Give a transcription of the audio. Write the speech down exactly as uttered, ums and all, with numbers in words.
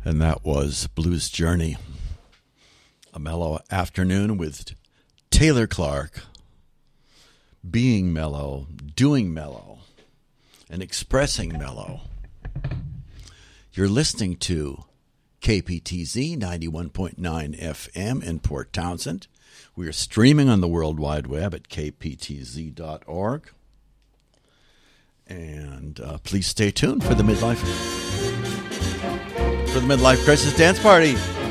And that was Blues Journey. A mellow afternoon with Taylor Clark. Being mellow, doing mellow, and expressing mellow. You're listening to K P T Z ninety-one point nine F M in Port Townsend. We are streaming on the World Wide Web at k p t z dot org. And uh, please stay tuned for the midlife for the midlife crisis dance party.